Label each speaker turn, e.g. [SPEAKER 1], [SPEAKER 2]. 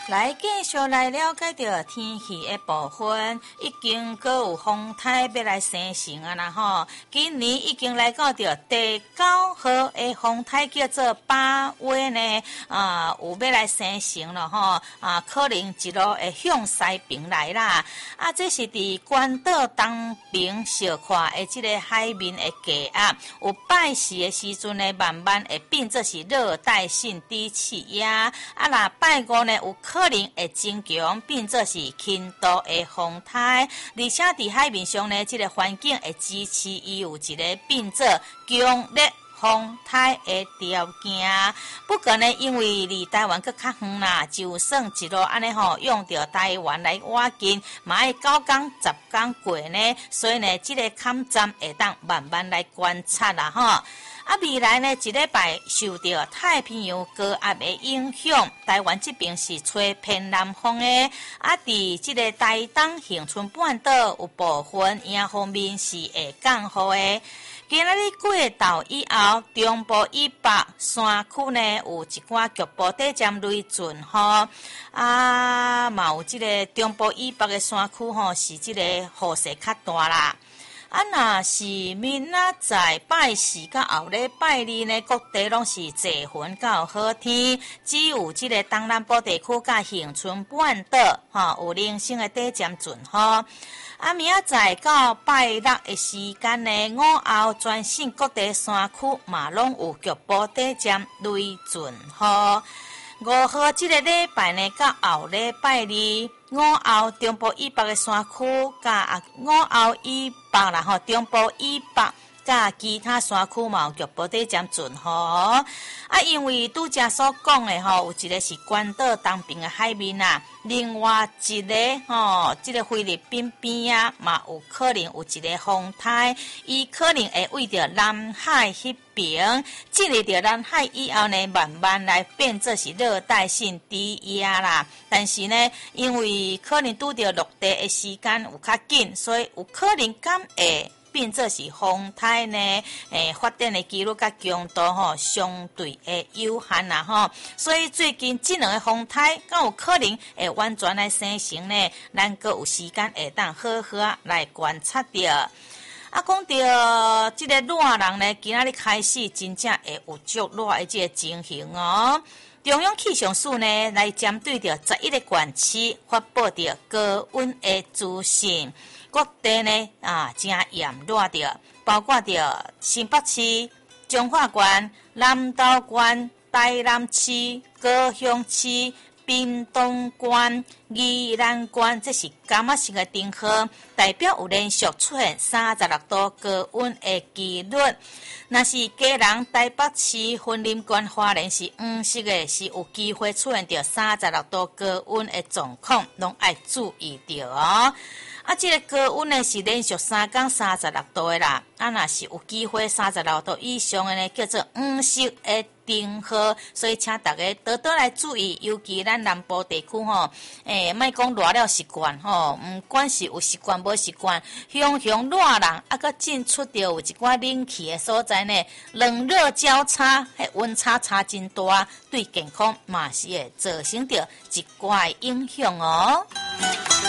[SPEAKER 1] 来继续来了解到天气的部分，已经阁有风台要来生成啊啦吼！今年已经来到着第9号的风台叫做8月呢，有要来生成了吼！可能一路会向西边来啦。这是伫关岛东边小看的这个海面的低压，有拜四的时阵呢，慢慢会变作是热带性低气压。啦拜五呢，有可能会增强，变作是轻度的风台，而且伫海面上呢，这个环境会支持伊有一个变作强烈风台的条件。不过呢，因为离台湾搁较远啦，就算一路安尼吼，用着台湾来挖近，嘛要9天10天过呢，所以呢，这个勘站会当慢慢来观察啦吼。未来呢，一礼拜受到太平洋高压的影响，台湾这边是吹偏南风的。伫这个台东恒春半岛有部分影方面是会降雨的。今仔日过昼以后，中部以北山区呢有一寡局部地占雷阵雨，嘛有这个中部以北的山区吼，是这个雨势较大啦。若是明仔载拜四到后礼拜二呢，各地拢是坐云到好天，只有这个东南部地区甲恒春半岛有零星的地占阵雨。明仔载到拜六的时间呢，午后全省各地山区嘛拢有局部地占雷阵雨。5号这个礼拜呢，到后礼拜二。午后中部以北的山区，甲午后以北啦吼，中部以北甲其他山区嘛有局部地占阵雨。因为拄则所讲的吼，有一个是关岛东边的海面啊，另外一个吼，这个菲律宾边啊，嘛有可能有一个风台，伊可能会为着南海迄边，进入着南海以后呢，慢慢来变作是热带性低压啦。但是呢，因为可能拄着落地的时间有较紧，所以有可能敢会变作是风台呢，发展的几率甲强度吼相对的有限啦吼，所以最近这两个风台敢有可能会完全来生成呢，咱阁有时间会当好好来观察着。讲到这个热人呢，今仔日开始真正会有足热的这个情形哦。中央气象署呢来针对着11个县市发布着高温的资讯。各地呢真炎热着，包括着新北市、彰化县、南投县、台南市、高雄市、屏东县、宜兰县，这是甘仔式的灯号，代表有连续出现36度高温的几率。若是家人台北市、云林县、花莲是黄色的，是有机会出现着36度高温的状况，拢要注意着哦。这个高温呢是连续3天36度的啦。若是有机会36度以上的呢，叫做黄色的灯号。所以请大家多多来注意，尤其咱南部地区吼，莫讲热了习惯吼，不管是有习惯无习惯，熊熊热人，佮进出着有一寡冷气的所在呢，冷热交叉，温差差真大，对健康嘛是会造成着一寡影响哦。